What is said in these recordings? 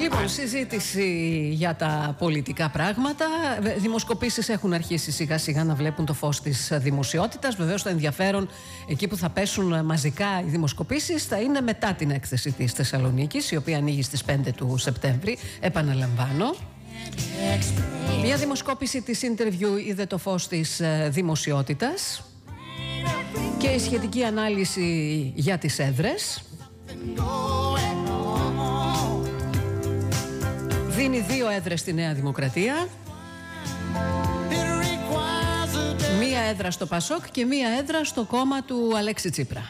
Λοιπόν, συζήτηση για τα πολιτικά πράγματα. Δημοσκοπήσεις έχουν αρχίσει σιγά σιγά να βλέπουν το φως της δημοσιότητας. Βεβαίως το ενδιαφέρον εκεί που θα πέσουν μαζικά οι δημοσκοπήσεις θα είναι μετά την έκθεση της Θεσσαλονίκης, η οποία ανοίγει στις 5 του Σεπτέμβρη. Επαναλαμβάνω. Μια δημοσκόπηση της Interview είδε το φως της δημοσιότητας και η σχετική ανάλυση για τις έδρες. Δίνει 2 έδρες στη Νέα Δημοκρατία, 1 έδρα στο Πασόκ και 1 έδρα στο κόμμα του Αλέξη Τσίπρα.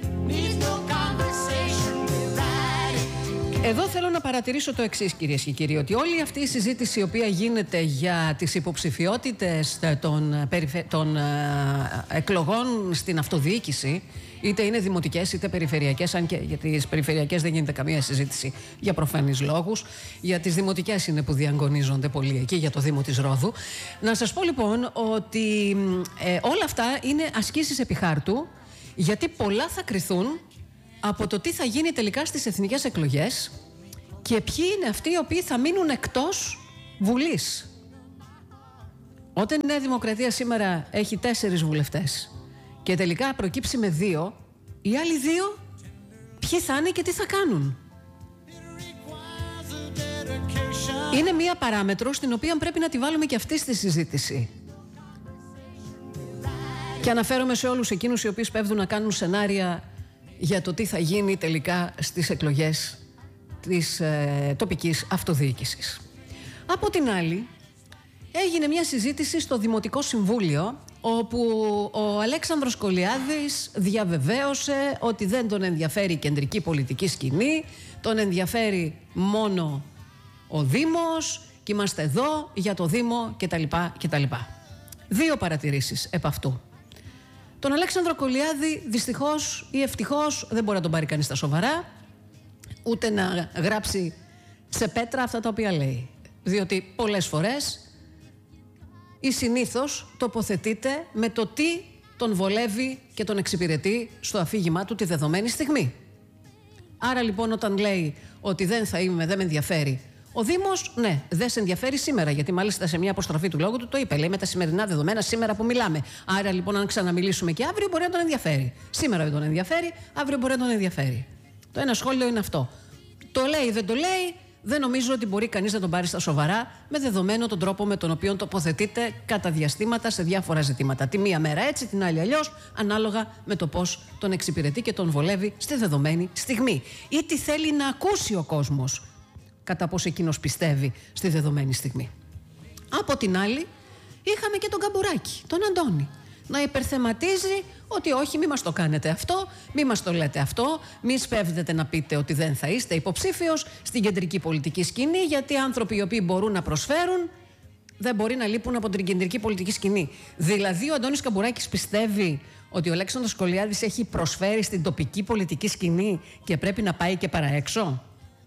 Εδώ θέλω να παρατηρήσω το εξής, κυρίες και κύριοι, ότι όλη αυτή η συζήτηση η οποία γίνεται για τις υποψηφιότητες των εκλογών στην αυτοδιοίκηση, είτε είναι δημοτικές είτε περιφερειακές, αν και για τις περιφερειακές δεν γίνεται καμία συζήτηση για προφανείς λόγους, για τις δημοτικές είναι που διαγωνίζονται πολύ εκεί, για το Δήμο της Ρόδου. Να σας πω λοιπόν ότι όλα αυτά είναι ασκήσεις επί χάρτου, γιατί πολλά θα κριθούν από το τι θα γίνει τελικά στις εθνικές εκλογές και ποιοι είναι αυτοί οι οποίοι θα μείνουν εκτός Βουλής. Όταν η Νέα Δημοκρατία σήμερα έχει 4 βουλευτές και τελικά προκύψει με 2, οι άλλοι 2 ποιοι θα είναι και τι θα κάνουν. Είναι μία παράμετρος την οποία πρέπει να τη βάλουμε και αυτή στη συζήτηση. Και αναφέρομαι σε όλους εκείνους οι οποίοι σπέβδουν να κάνουν σενάρια για το τι θα γίνει τελικά στις εκλογές της τοπικής αυτοδιοίκησης. Από την άλλη, έγινε μια συζήτηση στο Δημοτικό Συμβούλιο, όπου ο Αλέξανδρος Κολιάδης διαβεβαίωσε ότι δεν τον ενδιαφέρει η κεντρική πολιτική σκηνή, τον ενδιαφέρει μόνο ο Δήμος και είμαστε εδώ για το Δήμο κτλ. 2 παρατηρήσεις επ' αυτού. Τον Αλέξανδρο Κολιάδη δυστυχώς ή ευτυχώς δεν μπορεί να τον πάρει κανείς στα σοβαρά, ούτε να γράψει σε πέτρα αυτά τα οποία λέει. Διότι πολλές φορές ή συνήθως τοποθετείται με το τι τον βολεύει και τον εξυπηρετεί στο αφήγημά του τη δεδομένη στιγμή. Άρα λοιπόν όταν λέει ότι δεν με ενδιαφέρει ο Δήμος, ναι, δεν σε ενδιαφέρει σήμερα, γιατί μάλιστα σε μια αποστροφή του λόγου του το είπε. Λέει με τα σημερινά δεδομένα, σήμερα που μιλάμε. Άρα λοιπόν, αν ξαναμιλήσουμε και αύριο, μπορεί να τον ενδιαφέρει. Σήμερα δεν τον ενδιαφέρει, αύριο μπορεί να τον ενδιαφέρει. Το ένα σχόλιο είναι αυτό. Το λέει, δεν το λέει, δεν νομίζω ότι μπορεί κανείς να τον πάρει στα σοβαρά, με δεδομένο τον τρόπο με τον οποίο τοποθετείται κατά διαστήματα σε διάφορα ζητήματα. Τη μία μέρα έτσι, την άλλη αλλιώς, ανάλογα με το πώς τον εξυπηρετεί και τον βολεύει στη δεδομένη στιγμή. Ή τι θέλει να ακούσει ο κόσμος, κατά πώς εκείνος πιστεύει στη δεδομένη στιγμή. Από την άλλη, είχαμε και τον Καμπουράκη, τον Αντώνη, να υπερθεματίζει ότι όχι, μη μας το κάνετε αυτό, μη μας το λέτε αυτό, μη σπέβδετε να πείτε ότι δεν θα είστε υποψήφιος στην κεντρική πολιτική σκηνή, γιατί οι άνθρωποι οι οποίοι μπορούν να προσφέρουν δεν μπορεί να λείπουν από την κεντρική πολιτική σκηνή. Δηλαδή, ο Αντώνης Καμπουράκης πιστεύει ότι ο Αλέξανδρος Κολιάδης έχει προσφέρει στην τοπική πολιτική σκηνή και πρέπει να πάει και παραέξω.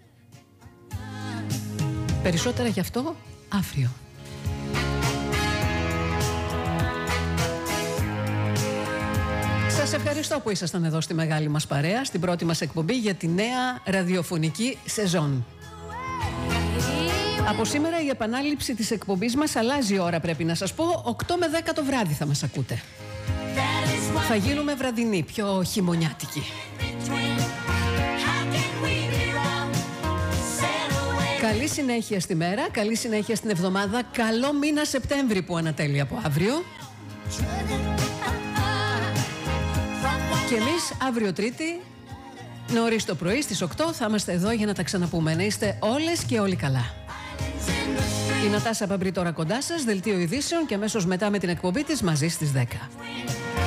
Περισσότερα γι' αυτό αύριο. Σας ευχαριστώ που ήσασταν εδώ στη μεγάλη μας παρέα, στην πρώτη μας εκπομπή για τη νέα ραδιοφωνική σεζόν. Από σήμερα η επανάληψη της εκπομπής μας αλλάζει η ώρα, πρέπει να σας πω. 8 με 10 το βράδυ θα μας ακούτε. Θα γίνουμε βραδινοί, πιο χειμωνιάτικοι. Καλή συνέχεια στη μέρα, καλή συνέχεια στην εβδομάδα, καλό μήνα Σεπτέμβρη που ανατέλει από αύριο. Και εμείς αύριο Τρίτη, νωρίς το πρωί στις 8 θα είμαστε εδώ για να τα ξαναπούμε. Να είστε όλες και όλοι καλά. Η Νατάσα Παμπρή τώρα κοντά σας, δελτίο ειδήσεων και αμέσως μετά με την εκπομπή της μαζί στις 10.